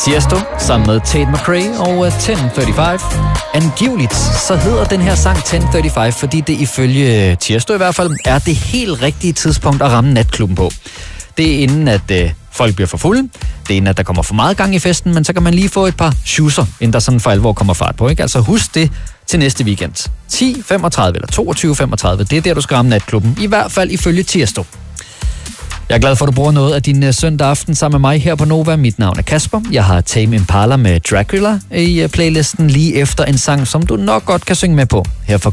Tiesto sammen med Tate McRae og 10:35. Angiveligt så hedder den her sang 10:35, fordi det ifølge Tiesto i hvert fald er det helt rigtige tidspunkt at ramme natklubben på. Det er inden at folk bliver for fulde, det er inden at der kommer for meget gang i festen, men så kan man lige få et par schusser, inden der sådan for alvor kommer fart på, ikke? Altså husk det til næste weekend. 10:35 eller 22:35, det er der, du skal ramme natklubben, i hvert fald ifølge Tiesto. Jeg er glad for, at du bruger noget af din søndag aften sammen med mig her på Nova. Mit navn er Kasper. Jeg har Tame Impala med Dracula i playlisten lige efter en sang, som du nok godt kan synge med på. Her for